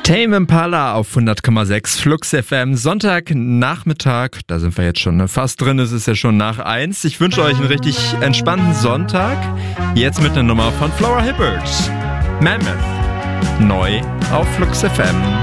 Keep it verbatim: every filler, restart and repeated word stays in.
Tame Impala auf hundert Komma sechs Flux F M, Sonntagnachmittag, da sind wir jetzt schon fast drin, es ist ja schon nach eins. Ich wünsche euch einen richtig entspannten Sonntag, jetzt mit einer Nummer von Flora Hibbert, Mammoth, neu auf Flux F M.